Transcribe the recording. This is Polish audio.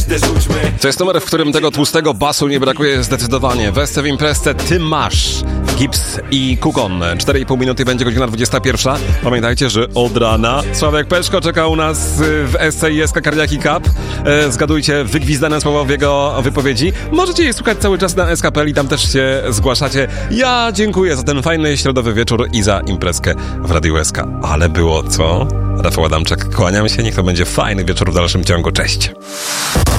To jest numer, w którym tego tłustego basu nie brakuje zdecydowanie. Wesce w imprezce Ty masz. Gips i Kukon. 4,5 minuty będzie godzina 21. Pamiętajcie, że od rana Sławek Peszko czeka u nas w SCIS Cardiaki Cup. Zgadujcie wygwizdane słowa w jego wypowiedzi. Możecie je słuchać cały czas na SKPL i tam też się zgłaszacie. Ja dziękuję za ten fajny środowy wieczór i za imprezkę w Radiu SK. Ale było co? Rafał Adamczak, kłaniam się. Niech to będzie fajny wieczór w dalszym ciągu. Cześć!